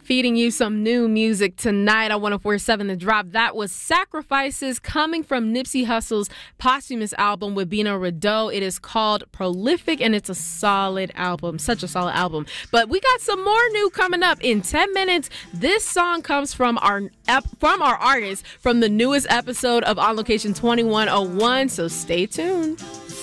Feeding you some new music tonight on 104.7 The Drop. That was Sacrifices coming from Nipsey Hussle's posthumous album with Bino Rideau. It is called Prolific, and it's a solid album. Such a solid album. But we got some more new coming up in 10 minutes. This song comes from our artist from the newest episode of On Location 2101, so stay tuned.